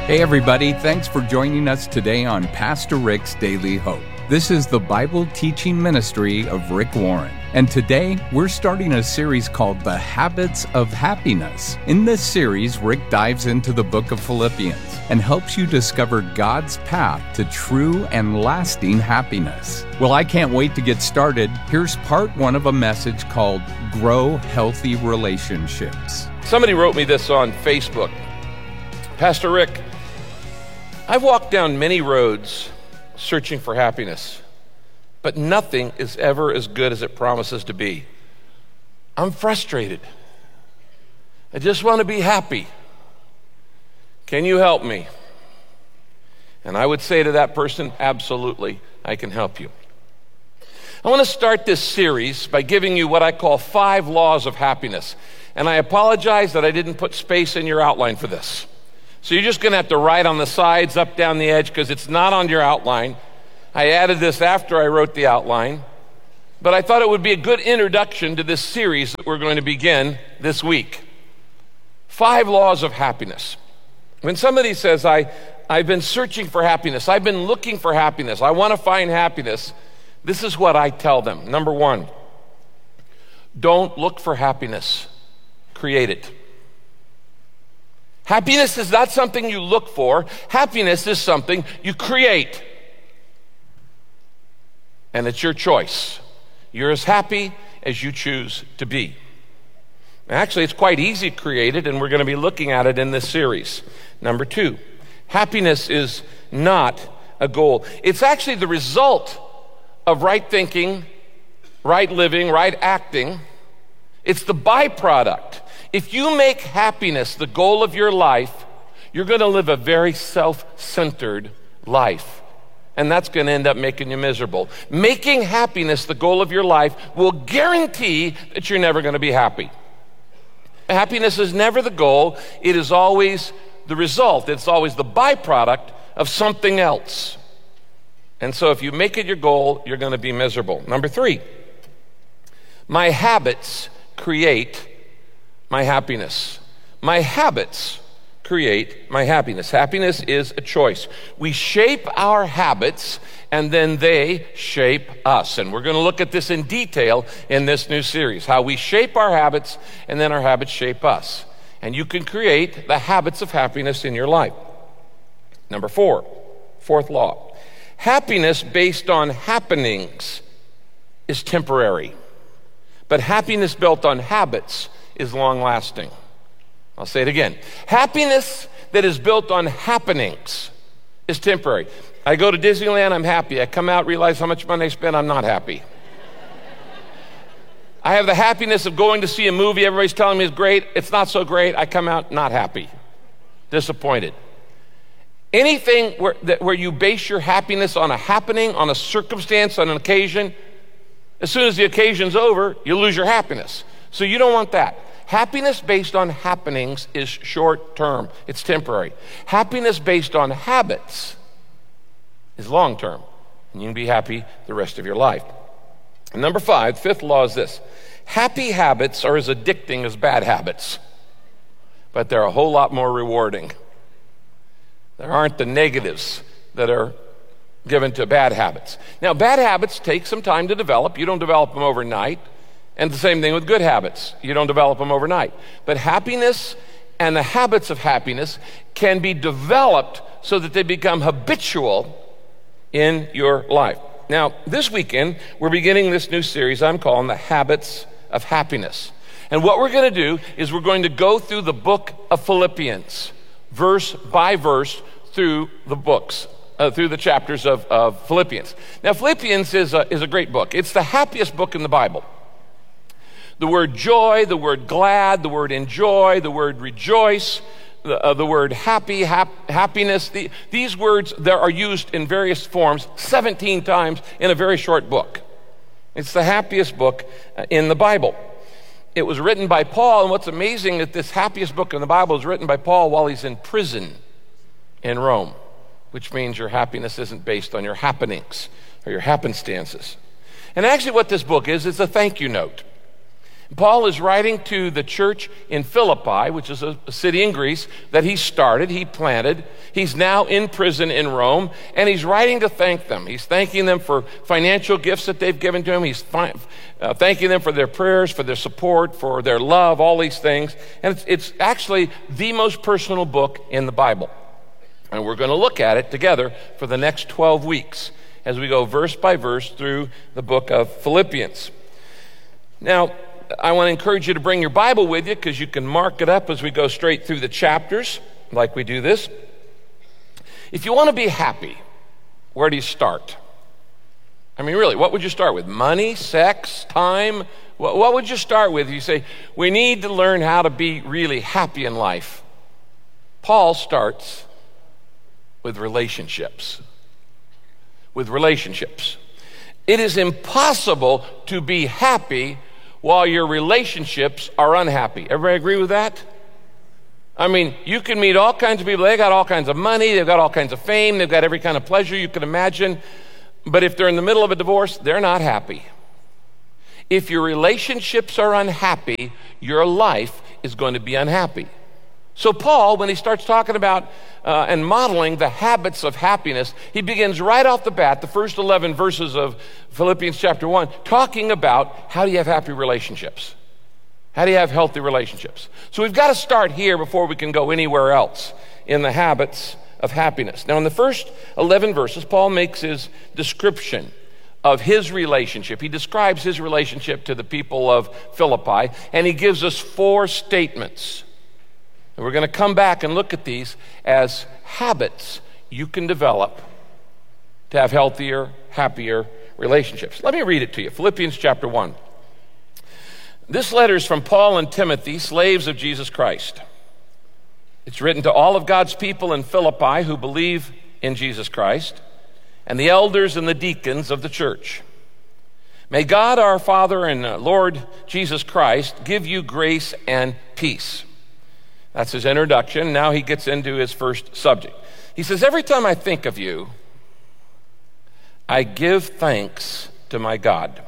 Hey everybody, thanks for joining us today on Pastor Rick's Daily Hope. This is the Bible teaching ministry of Rick Warren. And today, we're starting a series called The Habits of Happiness. In this series, Rick dives into the book of Philippians and helps you discover God's path to true and lasting happiness. Well, I can't wait to get started. Here's part one of a message called Grow Healthy Relationships. Somebody wrote me this on Facebook. Pastor Rick, I've walked down many roads searching for happiness, but nothing is ever as good as it promises to be. I'm frustrated. I just want to be happy. Can you help me? And I would say to that person, absolutely, I can help you. I want to start this series by giving you what I call 5 laws of happiness. And I apologize that I didn't put space in your outline for this. So you're just going to have to write on the sides, up, down the edge, because it's not on your outline. I added this after I wrote the outline, but I thought it would be a good introduction to this series that we're going to begin this week. 5 laws of happiness. When somebody says, I've been searching for happiness, I've been looking for happiness, I want to find happiness, this is what I tell them. Number 1, don't look for happiness, create it. Happiness is not something you look for. Happiness is something you create. And it's your choice. You're as happy as you choose to be. Actually, it's quite easy to create it, and we're going to be looking at it in this series. Number 2, happiness is not a goal. It's actually the result of right thinking, right living, right acting. It's the byproduct. If you make happiness the goal of your life, you're going to live a very self-centered life. And that's going to end up making you miserable. Making happiness the goal of your life will guarantee that you're never going to be happy. Happiness is never the goal. It is always the result. It's always the byproduct of something else. And so if you make it your goal, you're going to be miserable. Number 3, my habits create my happiness. My habits create my happiness. Happiness is a choice. We shape our habits, and then they shape us. And we're going to look at this in detail in this new series, how we shape our habits, and then our habits shape us. And you can create the habits of happiness in your life. Number 4, 4th law. Happiness based on happenings is temporary, but happiness built on habits is long-lasting. I'll say it again. Happiness that is built on happenings is temporary. I go to Disneyland, I'm happy. I come out, realize how much money I spent, I'm not happy. I have the happiness of going to see a movie, everybody's telling me it's great, it's not so great, I come out not happy, disappointed. Anything where you base your happiness on a happening, on a circumstance, on an occasion, as soon as the occasion's over, you lose your happiness. So you don't want that. Happiness based on happenings is short term. It's temporary. Happiness based on habits is long term. And you can be happy the rest of your life. And number 5, 5th law is this. Happy habits are as addicting as bad habits, but they're a whole lot more rewarding. There aren't the negatives that are given to bad habits. Now, bad habits take some time to develop. You don't develop them overnight. And the same thing with good habits. You don't develop them overnight. But happiness and the habits of happiness can be developed so that they become habitual in your life. Now, this weekend, we're beginning this new series I'm calling The Habits of Happiness. And what we're going to do is we're going to go through the book of Philippians, verse by verse, through the books. Through the chapters of Philippians. Now, Philippians is a great book. It's the happiest book in the Bible. The word joy, the word glad, the word enjoy, the word rejoice, the word happy, happiness. These words there are used in various forms 17 times in a very short book. It's the happiest book in the Bible. It was written by Paul, and what's amazing is this happiest book in the Bible is written by Paul while he's in prison in Rome, which means your happiness isn't based on your happenings or your happenstances. And actually what this book is a thank you note. Paul is writing to the church in Philippi, which is a city in Greece that he started, he planted. He's now in prison in Rome, and he's writing to thank them. He's thanking them for financial gifts that they've given to him. He's thanking them for their prayers, for their support, for their love, all these things. And it's actually the most personal book in the Bible. And we're going to look at it together for the next 12 weeks as we go verse by verse through the book of Philippians. Now, I want to encourage you to bring your Bible with you because you can mark it up as we go straight through the chapters like we do this. If you want to be happy, where do you start? I mean, really, what would you start with? Money, sex, time? What would you start with? You say, we need to learn how to be really happy in life. Paul starts with relationships. With relationships. It is impossible to be happy while your relationships are unhappy. Everybody agree with that? I mean, you can meet all kinds of people. They got all kinds of money. They've got all kinds of fame. They've got every kind of pleasure you can imagine. But if they're in the middle of a divorce, they're not happy. If your relationships are unhappy, your life is going to be unhappy. So Paul, when he starts talking about and modeling the habits of happiness, he begins right off the bat, the first 11 verses of Philippians chapter 1, talking about how do you have happy relationships? How do you have healthy relationships? So we've got to start here before we can go anywhere else in the habits of happiness. Now in the first 11 verses, Paul makes his description of his relationship. He describes his relationship to the people of Philippi, and he gives us 4 statements. And we're going to come back and look at these as habits you can develop to have healthier, happier relationships. Let me read it to you. Philippians chapter 1. This letter is from Paul and Timothy, slaves of Jesus Christ. It's written to all of God's people in Philippi who believe in Jesus Christ, and the elders and the deacons of the church. May God our Father and Lord Jesus Christ give you grace and peace. That's his introduction. Now he gets into his first subject. He says, every time I think of you, I give thanks to my God.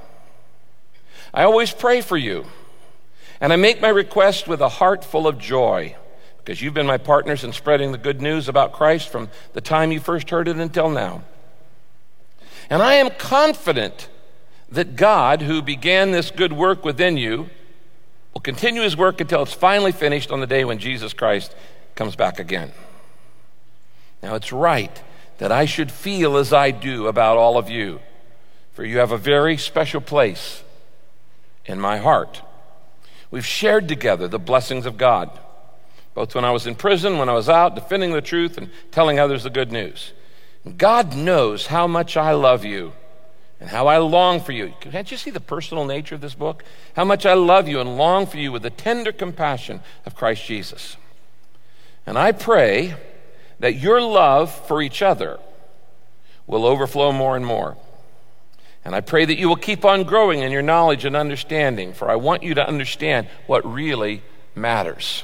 I always pray for you, and I make my request with a heart full of joy, because you've been my partners in spreading the good news about Christ from the time you first heard it until now. And I am confident that God, who began this good work within you, will continue his work until it's finally finished on the day when Jesus Christ comes back again. Now, it's right that I should feel as I do about all of you, for you have a very special place in my heart. We've shared together the blessings of God, both when I was in prison, when I was out, defending the truth and telling others the good news. And God knows how much I love you and how I long for you. Can't you see the personal nature of this book? How much I love you and long for you with the tender compassion of Christ Jesus. And I pray that your love for each other will overflow more and more. And I pray that you will keep on growing in your knowledge and understanding, for I want you to understand what really matters,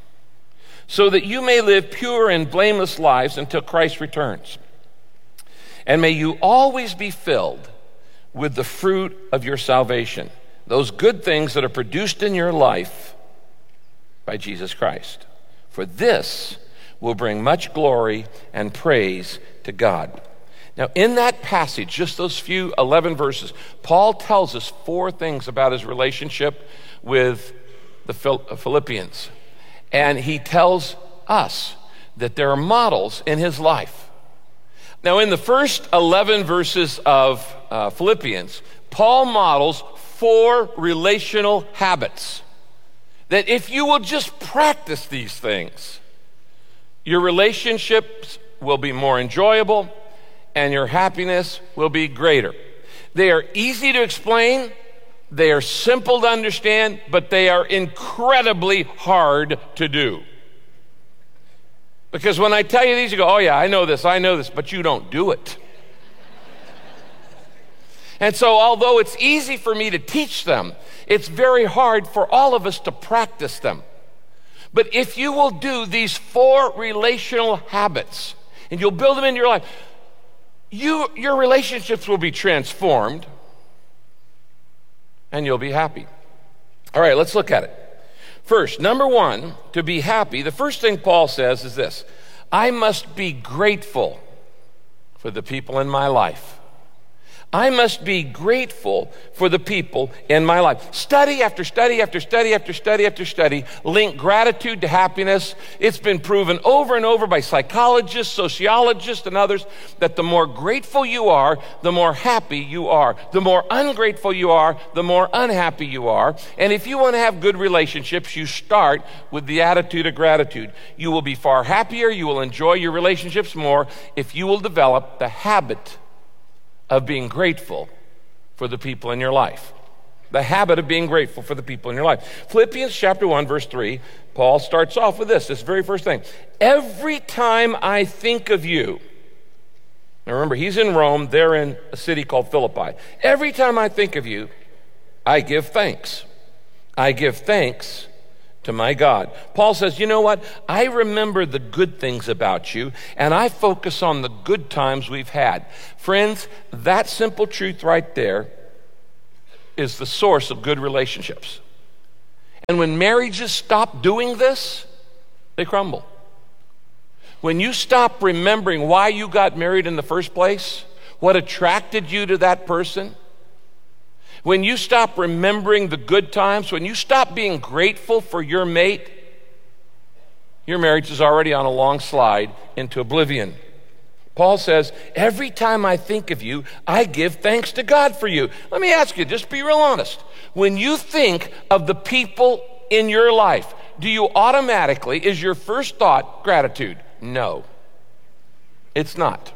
so that you may live pure and blameless lives until Christ returns. And may you always be filled with the fruit of your salvation, those good things that are produced in your life by Jesus Christ. For this will bring much glory and praise to God. Now, in that passage, just those few 11 verses, Paul tells us 4 things about his relationship with the Philippians. And he tells us that there are models in his life. Now, in the first 11 verses of Philippians, Paul models 4 relational habits that if you will just practice these things, your relationships will be more enjoyable and your happiness will be greater. They are easy to explain, they are simple to understand, but they are incredibly hard to do. Because when I tell you these, you go, oh yeah, I know this, but you don't do it. And so although it's easy for me to teach them, it's very hard for all of us to practice them. But if you will do these 4 relational habits, and you'll build them in your life, your relationships will be transformed, and you'll be happy. All right, let's look at it. First, number one, to be happy, the first thing Paul says is this: I must be grateful for the people in my life. I must be grateful for the people in my life. Study after study after study after study after study link gratitude to happiness. It's been proven over and over by psychologists, sociologists, and others that the more grateful you are, the more happy you are. The more ungrateful you are, the more unhappy you are. And if you want to have good relationships, you start with the attitude of gratitude. You will be far happier, you will enjoy your relationships more if you will develop the habit of being grateful for the people in your life. The habit of being grateful for the people in your life. Philippians chapter 1, verse 3, Paul starts off with this very first thing. Every time I think of you, now remember, he's in Rome, they're in a city called Philippi. Every time I think of you, I give thanks. I give thanks to my God. Paul says, you know what? I remember the good things about you, and I focus on the good times we've had. Friends, that simple truth right there is the source of good relationships. And when marriages stop doing this, they crumble. When you stop remembering why you got married in the first place, what attracted you to that person, when you stop remembering the good times, when you stop being grateful for your mate, your marriage is already on a long slide into oblivion. Paul says, every time I think of you, I give thanks to God for you. Let me ask you, just be real honest. When you think of the people in your life, do you automatically, is your first thought gratitude? No, it's not.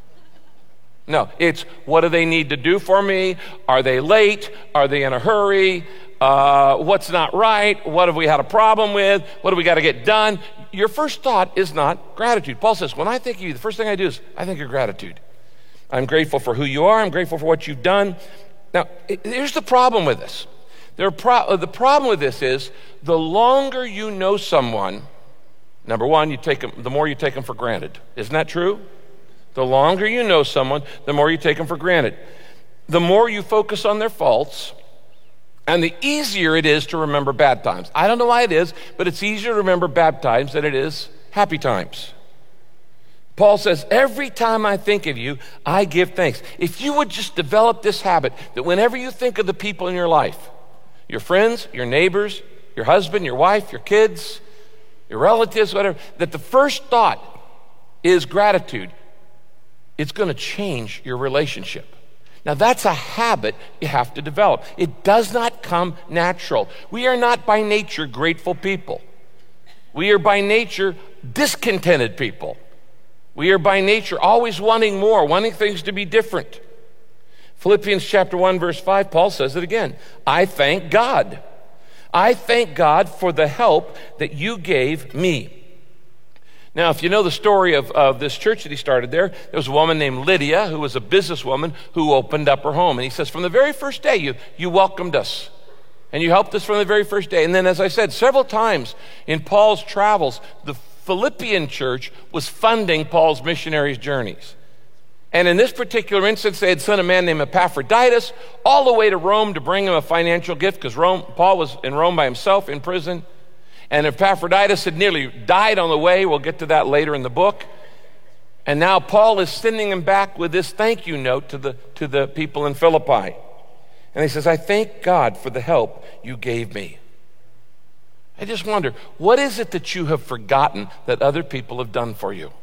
No, it's what do they need to do for me? Are they late? Are they in a hurry? What's not right? What have we had a problem with? What do we got to get done? Your first thought is not gratitude. Paul says, when I think of you, the first thing I do is I think of gratitude. I'm grateful for who you are. I'm grateful for what you've done. Now, here's the problem with this. The problem with this is the longer you know someone, number one, the more you take them for granted. Isn't that true? The longer you know someone, the more you take them for granted. The more you focus on their faults, and the easier it is to remember bad times. I don't know why it is, but it's easier to remember bad times than it is happy times. Paul says, every time I think of you, I give thanks. If you would just develop this habit that whenever you think of the people in your life, your friends, your neighbors, your husband, your wife, your kids, your relatives, whatever, that the first thought is gratitude, it's going to change your relationship. Now, that's a habit you have to develop. It does not come natural. We are not by nature grateful people. We are by nature discontented people. We are by nature always wanting more, wanting things to be different. Philippians chapter 1, verse 5, Paul says it again. I thank God. I thank God for the help that you gave me. Now, if you know the story of this church that he started there was a woman named Lydia who was a businesswoman who opened up her home. And he says, from the very first day, you welcomed us. And you helped us from the very first day. And then, as I said, several times in Paul's travels, the Philippian church was funding Paul's missionaries' journeys. And in this particular instance, they had sent a man named Epaphroditus all the way to Rome to bring him a financial gift because Paul was in Rome by himself in prison. And Epaphroditus had nearly died on the way. We'll get to that later in the book. And now Paul is sending him back with this thank you note to the people in Philippi. And he says, I thank God for the help you gave me. I just wonder, what is it that you have forgotten that other people have done for you?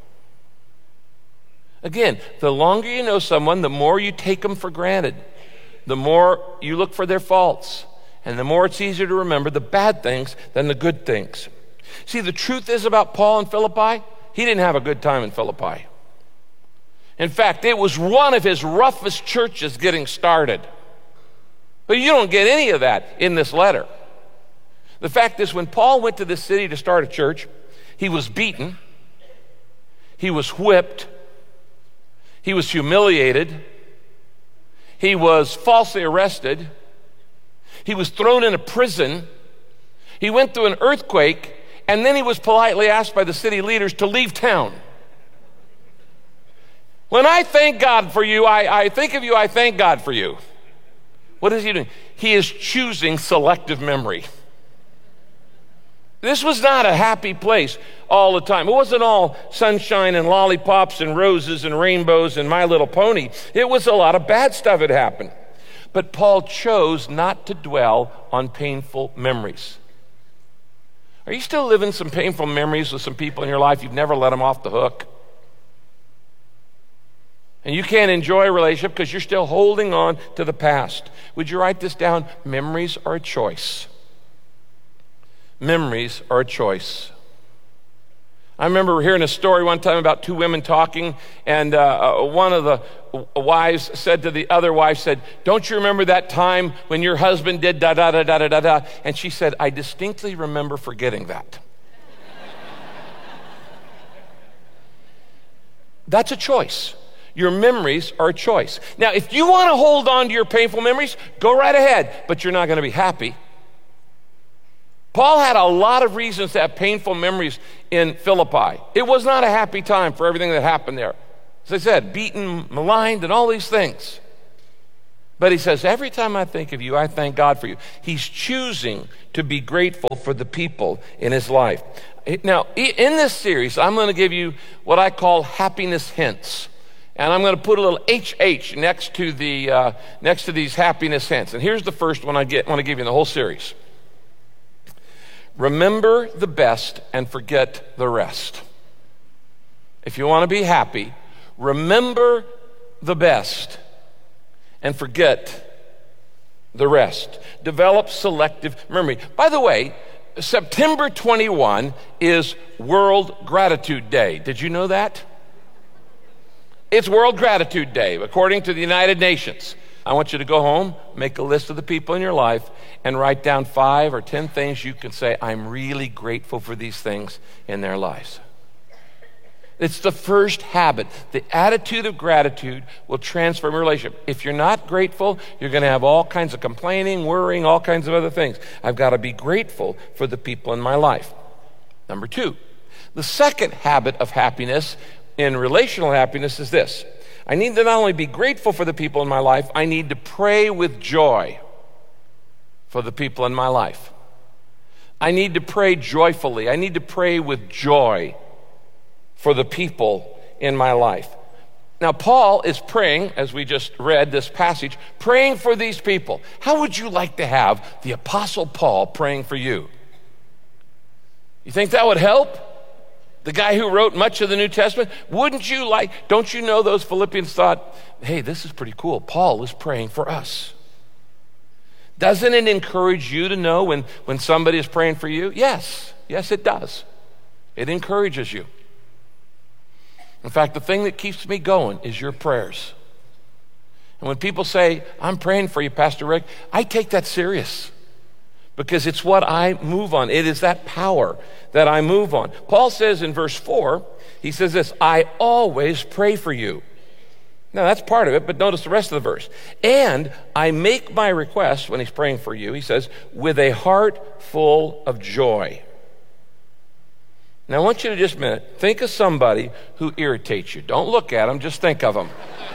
Again, the longer you know someone, the more you take them for granted. The more you look for their faults. And the more it's easier to remember the bad things than the good things. See, the truth is about Paul in Philippi, he didn't have a good time in Philippi. In fact, it was one of his roughest churches getting started. But you don't get any of that in this letter. The fact is, when Paul went to this city to start a church, he was beaten, he was whipped, he was humiliated, he was falsely arrested, he was thrown in a prison, he went through an earthquake, and then he was politely asked by the city leaders to leave town. When I thank God for you, I think of you, I thank God for you. What is he doing? He is choosing selective memory. This was not a happy place all the time. It wasn't all sunshine and lollipops and roses and rainbows and My Little Pony. It was a lot of bad stuff that happened. But Paul chose not to dwell on painful memories. Are you still living some painful memories with some people in your life? You've never let them off the hook. And you can't enjoy a relationship because you're still holding on to the past. Would you write this down? Memories are a choice. Memories are a choice. I remember hearing a story one time about two women talking, and one of the wives said to the other wife, "Don't you remember that time when your husband did da-da-da-da-da-da-da?" And she said, "I distinctly remember forgetting that." That's a choice. Your memories are a choice. Now, if you want to hold on to your painful memories, go right ahead, but you're not going to be happy. Paul had a lot of reasons to have painful memories in Philippi. It was not a happy time for everything that happened there. As I said, beaten, maligned, and all these things. But he says, every time I think of you, I thank God for you. He's choosing to be grateful for the people in his life. Now, in this series, I'm going to give you what I call happiness hints. And I'm going to put a little HH next to these happiness hints. And here's the first one I want to give you in the whole series. Remember the best and forget the rest. If you want to be happy, remember the best and forget the rest. Develop selective memory. By the way, September 21 is World Gratitude Day. Did you know that? It's World Gratitude Day, according to the United Nations. I want you to go home, make a list of the people in your life, and write down 5 or 10 things you can say, I'm really grateful for these things in their lives. It's the first habit. The attitude of gratitude will transform a relationship. If you're not grateful, you're going to have all kinds of complaining, worrying, all kinds of other things. I've got to be grateful for the people in my life. Number 2, the second habit of happiness in relational happiness is this. I need to not only be grateful for the people in my life, I need to pray with joy for the people in my life. I need to pray joyfully. I need to pray with joy for the people in my life. Now, Paul is praying, as we just read this passage, praying for these people. How would you like to have the Apostle Paul praying for you? You think that would help? The guy who wrote much of the New Testament, don't you know those Philippians thought, hey, this is pretty cool. Paul is praying for us. Doesn't it encourage you to know when somebody is praying for you? Yes, it does. It encourages you. In fact, the thing that keeps me going is your prayers. And when people say, I'm praying for you, Pastor Rick, I take that serious. Because it's what I move on. It is that power that I move on. Paul says in verse 4, he says this, I always pray for you. Now that's part of it, but notice the rest of the verse. And I make my request, when he's praying for you, he says, with a heart full of joy. Now I want you to just a minute, think of somebody who irritates you. Don't look at them, just think of them.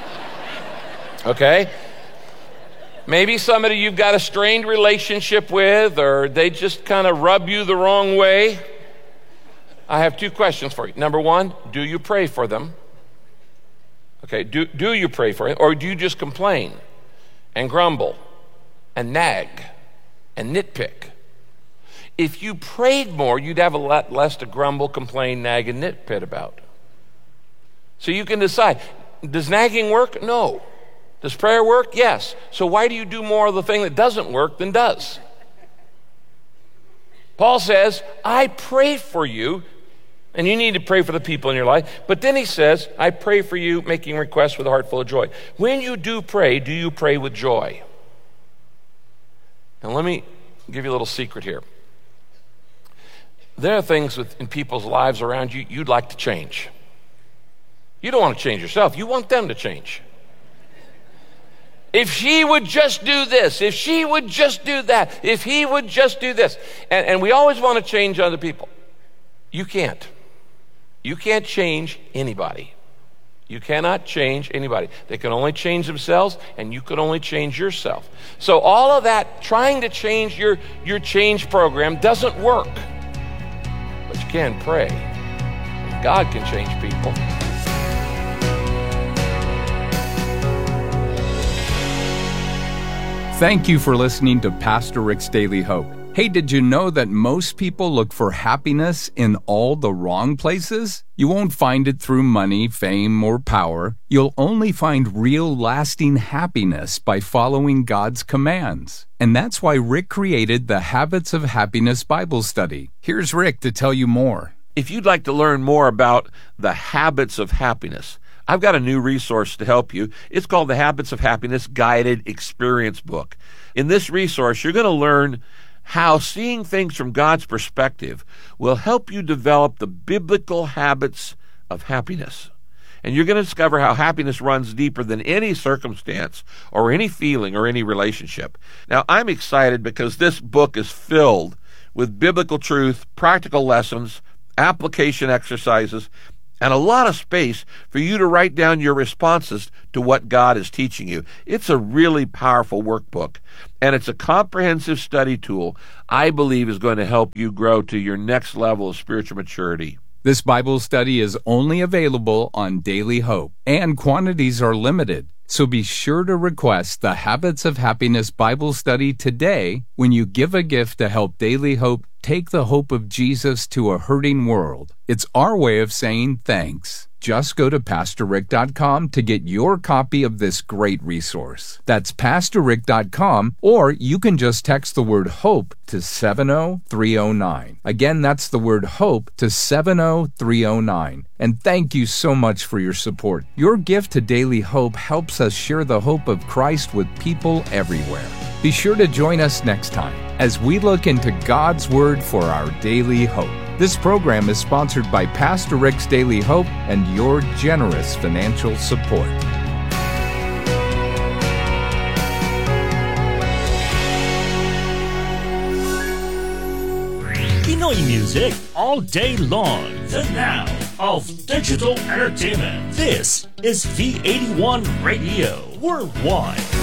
Okay? Maybe somebody you've got a strained relationship with, or they just kind of rub you the wrong way. I have 2 questions for you. Number 1, do you pray for them? Okay, do you pray for it, or do you just complain and grumble and nag and nitpick? If you prayed more, you'd have a lot less to grumble, complain, nag, and nitpick about. So you can decide, does nagging work? No. Does prayer work? Yes. So why do you do more of the thing that doesn't work than does? Paul says, I pray for you, and you need to pray for the people in your life. But then he says, I pray for you, making requests with a heart full of joy. When you do you pray with joy? Now let me give you a little secret here. There are things in people's lives around you you'd like to change. You don't want to change yourself. You want them to change. If she would just do this, if she would just do that, if he would just do this. And we always want to change other people. You can't. You can't change anybody. You cannot change anybody. They can only change themselves, and you can only change yourself. So all of that, trying to change your change program doesn't work. But you can pray. God can change people. Thank you for listening to Pastor Rick's Daily Hope. Hey, did you know that most people look for happiness in all the wrong places? You won't find it through money, fame, or power. You'll only find real, lasting happiness by following God's commands. And that's why Rick created the Habits of Happiness Bible Study. Here's Rick to tell you more. If you'd like to learn more about the habits of happiness, I've got a new resource to help you. It's called the Habits of Happiness Guided Experience Book. In this resource, you're going to learn how seeing things from God's perspective will help you develop the biblical habits of happiness. And you're going to discover how happiness runs deeper than any circumstance or any feeling or any relationship. Now, I'm excited because this book is filled with biblical truth, practical lessons, application exercises, and a lot of space for you to write down your responses to what God is teaching you. It's a really powerful workbook, and it's a comprehensive study tool I believe is going to help you grow to your next level of spiritual maturity. This Bible study is only available on Daily Hope, and quantities are limited. So be sure to request the Habits of Happiness Bible Study today when you give a gift to help Daily Hope take the hope of Jesus to a hurting world. It's our way of saying thanks. Just go to PastorRick.com to get your copy of this great resource. That's PastorRick.com, or you can just text the word HOPE to 70309. Again, that's the word HOPE to 70309. And thank you so much for your support. Your gift to Daily Hope helps us share the hope of Christ with people everywhere. Be sure to join us next time as we look into God's Word for our daily hope. This program is sponsored by Pastor Rick's Daily Hope and your generous financial support. Pinoy music all day long. The now of digital entertainment. This is V81 Radio Worldwide.